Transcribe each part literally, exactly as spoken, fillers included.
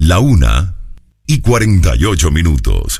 La una y cuarenta y ocho minutos.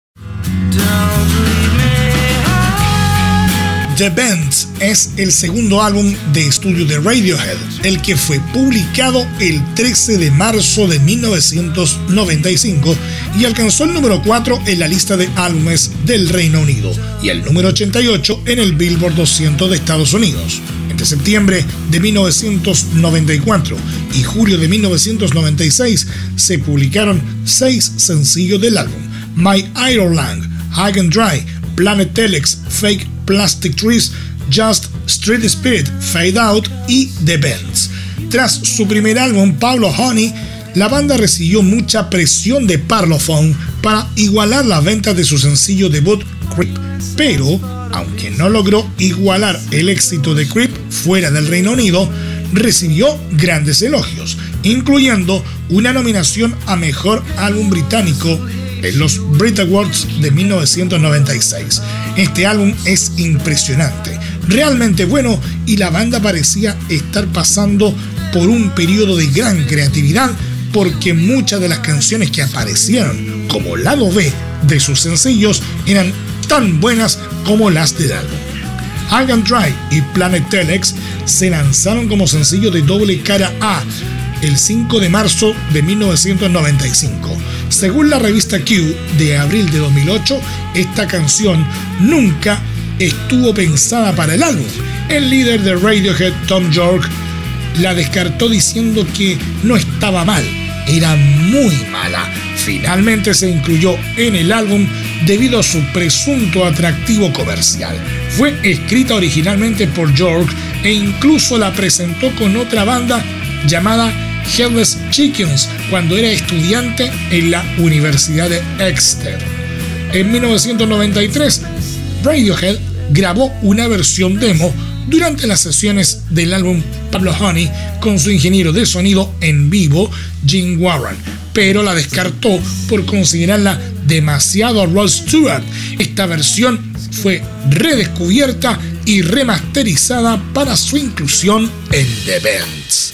The Bends es el segundo álbum de estudio de Radiohead, el que fue publicado el trece de marzo de mil novecientos noventa y cinco y alcanzó el número cuatro en la lista de álbumes del Reino Unido y el número ochenta y ocho en el Billboard doscientos de Estados Unidos. Entre septiembre de mil novecientos noventa y cuatro y julio de mil novecientos noventa y seis se publicaron seis sencillos del álbum: My Ireland, High and Dry, Planet Telex, Fake Plastic Trees, Just Street Spirit, Fade Out y The Bends. Tras su primer álbum, Pablo Honey, la banda recibió mucha presión de Parlophone para igualar las ventas de su sencillo debut Creep, pero aunque no logró igualar el éxito de Creep fuera del Reino Unido, recibió grandes elogios, incluyendo una nominación a Mejor Álbum Británico en los Brit Awards de mil novecientos noventa y seis. Este álbum es impresionante, realmente bueno, y la banda parecía estar pasando por un periodo de gran creatividad porque muchas de las canciones que aparecieron como lado B de sus sencillos eran tan buenas como las del álbum. High and Dry y Planet Telex se lanzaron como sencillo de doble cara A el cinco de marzo de mil novecientos noventa y cinco. Según la revista Q de abril de dos mil ocho, esta canción nunca estuvo pensada para el álbum. El líder de Radiohead, Tom York, la descartó diciendo que no estaba mal, era muy mala. Finalmente se incluyó en el álbum debido a su presunto atractivo comercial. Fue escrita originalmente por York e incluso la presentó con otra banda llamada Headless Chickens cuando era estudiante en la Universidad de Exeter. En mil novecientos noventa y tres, Radiohead grabó una versión demo durante las sesiones del álbum Pablo Honey con su ingeniero de sonido en vivo, Jim Warren, pero la descartó por considerarla demasiado a Rod Stewart. Esta versión fue redescubierta y remasterizada para su inclusión en The Bends.